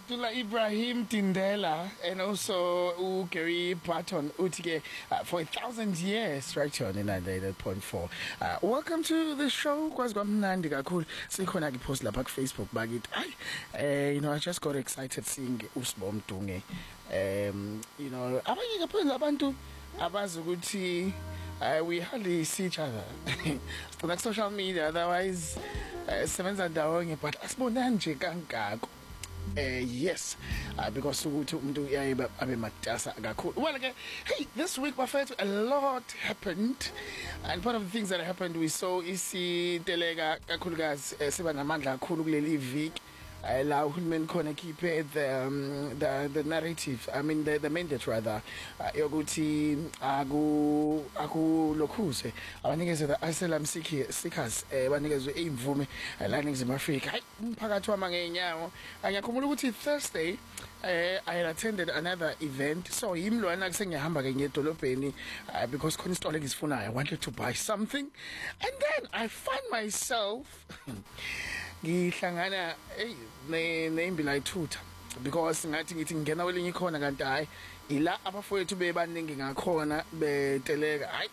Abdullah Ibrahim Tindela and also Gary Patton Utige for 1,000 years right here on 98.4. Welcome to the show. Kwazkwamnandi kakhulu sikhona ke post lapha ku Facebook bakithi. I just got excited seeing uSibo Mdunge. Abanye kaphenza abantu abazi ukuthi we hardly see each other. On social media otherwise sebenza ndawonye but asibonani nje kangako. Yes, because ukuthi umuntu uyayiba abe matasa kakhulu. Well, okay, hey, this week bafethu a lot happened, and part of the things that happened we saw isitelega kakhulukazi siba namandla kakhulu kuleli week. La uhulumeni khona keep the narrative, I mean the mandate rather, yokuthi akulokhuze abanikeze the asylum seekers banikezwe imvume la eNingizimu Afrika. Hayi umphakathi wama ngenyawo angiyakhumbula ukuthi Thursday I had attended another event, so yimlwana kusengiyahamba ke ngedolobheni because khona isitolo engisifunayo. I wanted to buy something and then I find myself ngihlangana neimbila ithutha because ngathi ngithi ngena kwelinye ikhona kanti hayi ila abafowethu bebaningi ngakhona beteleka. Hayi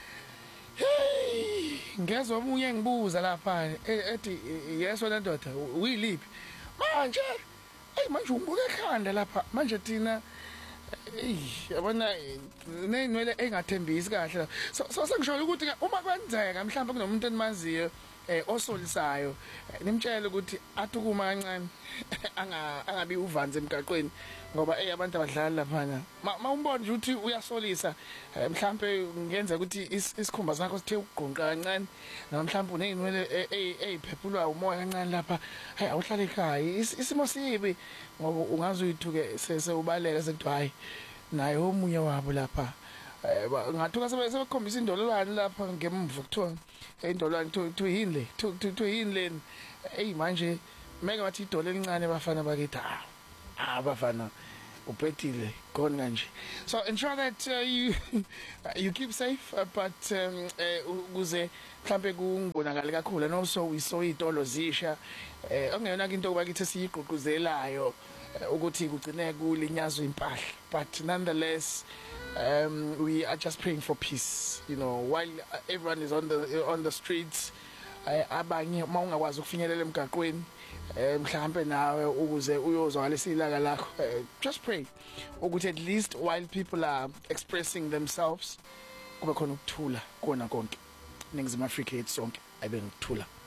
hey ngezwe omunye ngibuza lapha ethi yes wena ndoda uyiliphi manje manje umbuke ekhanda lapha manje thina yabona nenwele engathembisi kahle so sengisho ukuthi uma kwenzeka mhlawumbe kunomuntu enimaziyo osolisayo nimtshela ukuthi athi kuma kancane angabi uvanze emgaqweni ngoba abantu abadlala lapha mawumbona nje ukuthi uyasolisa mhlawumbe ngenza ukuthi isikhumba sakho sithe ukugqonqa kancane namhlawumbe unenwele eziphephulwa umoya kancane lapha hey awuhlale ekhaya isimo sibi ngoba ungaze uyithuke sewubaleka sekuthiwa hayi naye omunye wabo lapha ngathuka sebekhombisa indololwane lapha ngemva kuthiwa indololwane to yinle manje meke bathi idole elincane bafana bakithi abafana upetile khona kanje. So ensure that you keep safe but ukuze mhlambe kungibonakala kakhulu and also we saw idolo zisha ongeyona into bakithi siyiqhuquzelayo ukuthi kugcine kulinyazwe impahla but nonetheless we are just praying for peace, while everyone is on the streets. Abanye mawungakwazi ukufinyelela emgaqweni mhlambe nawe ukuze uyozwakala ilaka lakho, just pray ukuthi at least while people are expressing themselves kube khona ukuthula kona konke eNingizimu Afrika yethu sonke ayibe nokuthula.